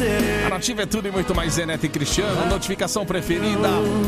A Nativa é tudo e muito mais. Neto e Cristiano, notificação preferida.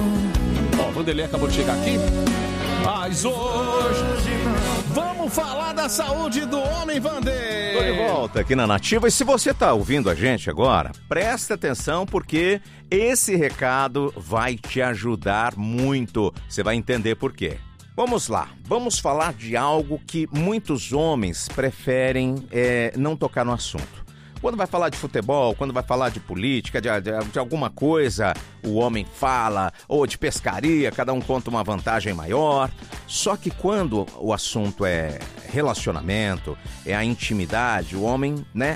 Ó, o Vanderlei acabou de chegar aqui. Mas hoje vamos falar da saúde do homem, Vander. Tô de volta aqui na Nativa. E se você tá ouvindo a gente agora, presta atenção porque esse recado vai te ajudar muito. Você vai entender por quê. Vamos lá, vamos falar de algo que muitos homens preferem não tocar no assunto. Quando vai falar de futebol, quando vai falar de política, de alguma coisa, o homem fala, ou de pescaria, cada um conta uma vantagem maior. Só que quando o assunto é relacionamento, é a intimidade, o homem, né,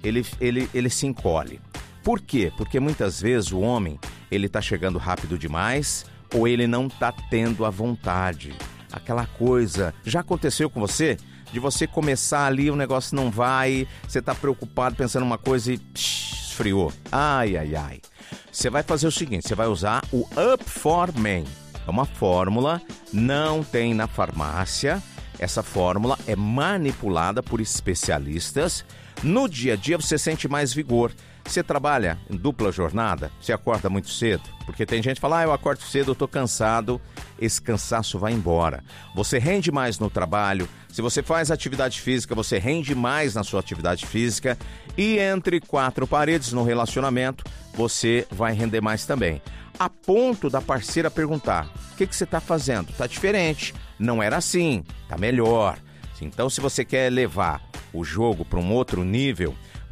ele se encolhe. Por quê? Porque muitas vezes o homem, ele tá chegando rápido demais, ou ele não tá tendo a vontade. Aquela coisa, já aconteceu com você? De você começar ali, o negócio não vai, você tá preocupado pensando uma coisa e esfriou. Ai, ai, ai. Você vai fazer o seguinte, você vai usar o Up for Men. É uma fórmula, não tem na farmácia. Essa fórmula é manipulada por especialistas. No dia a dia você sente mais vigor. Você trabalha em dupla jornada? Você acorda muito cedo? Porque tem gente que fala, eu acordo cedo, eu tô cansado. Esse cansaço vai embora. Você rende mais no trabalho. Se você faz atividade física, você rende mais na sua atividade física. E entre quatro paredes no relacionamento, você vai render mais também. A ponto da parceira perguntar, o que você tá fazendo? Tá diferente, não era assim, tá melhor. Então, se você quer levar o jogo para um outro nível,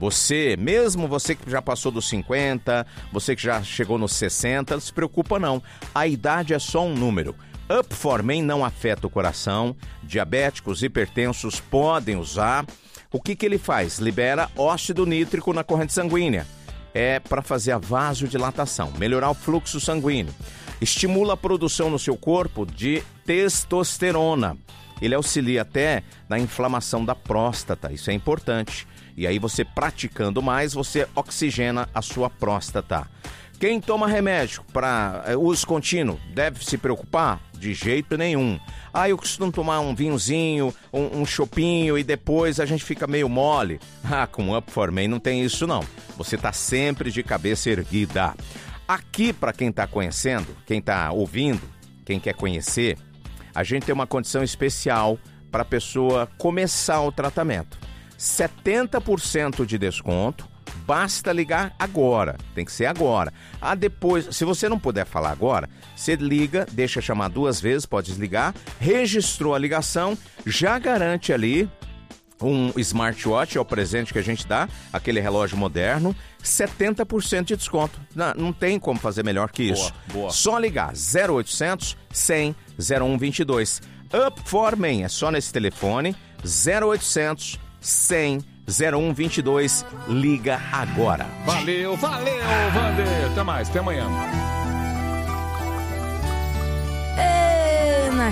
mesmo você que já passou dos 50, você que já chegou nos 60, não se preocupa não. A idade é só um número. Up for Men não afeta o coração. Diabéticos, hipertensos podem usar. O que ele faz? Libera óxido nítrico na corrente sanguínea. É para fazer a vasodilatação, melhorar o fluxo sanguíneo. Estimula a produção no seu corpo de testosterona. Ele auxilia até na inflamação da próstata, isso é importante. E aí você praticando mais, você oxigena a sua próstata. Quem toma remédio para uso contínuo deve se preocupar? De jeito nenhum. Eu costumo tomar um vinhozinho, um chopinho e depois a gente fica meio mole. Com Up for Men não tem isso não. Você está sempre de cabeça erguida. Aqui, para quem está conhecendo, quem está ouvindo, quem quer conhecer, a gente tem uma condição especial para a pessoa começar o tratamento. 70% de desconto, basta ligar agora, tem que ser agora. Depois, se você não puder falar agora, você liga, deixa chamar 2 vezes, pode desligar, registrou a ligação, já garante ali um smartwatch, é o presente que a gente dá, aquele relógio moderno, 70% de desconto. Não tem como fazer melhor que isso. Boa. Só ligar 0800 100 0122. Up for Men, é só nesse telefone, 0800 100 0122. Liga agora. Valeu, Vander. Até mais, até amanhã.